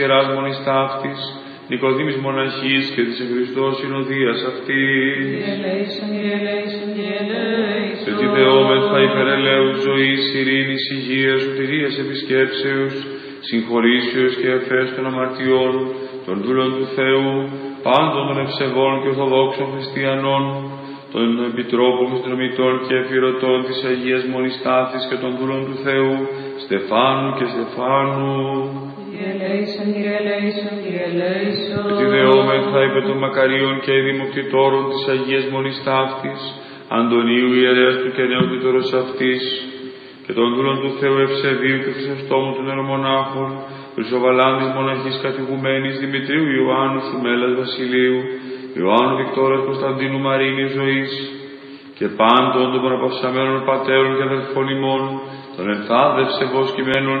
Ιεράς Μονής Ταύτης, Νικοδήμης Μοναχής και της Χριστός Συνοδείας αυτής. Και τη δεόμεθα υπερελαίους ζωής, ειρήνης, υγείας, σωτηρίας, επισκέψεως, συγχωρήσεως και εφές των αμαρτιών, των δούλων του Θεού, πάντων των ευσεβών και ορθοδόξων χριστιανών, των επιτρόπων συνδρομητών και εφηρωτών της Αγίας Μονής Ταύτης και των δούλων του Θεού, Στεφάνου και Στεφάνου. Και τη δεόμεθα υπέρ των μακαρίων και δημοκτητόρων της Αγίας Μονής Ταύτης, Αντωνίου ιερέας του και νεοκτητόρος αυτής, και των δούλων του Θεού Ευσεβίου και Χρυσοστόμου των Ιερομονάχων, Χρυσοβαλάνδης Μοναχής Καθηγουμένης, Δημητρίου Ιωάννου Σουμέλας Βασιλείου, Ιωάννου Βικτόρας Κωνσταντίνου Μαρίνης Ζωής, και πάντων των παραπαυσαμένων πατέρων και αδελφών ημών, των ενθάδευσε βοσκημένων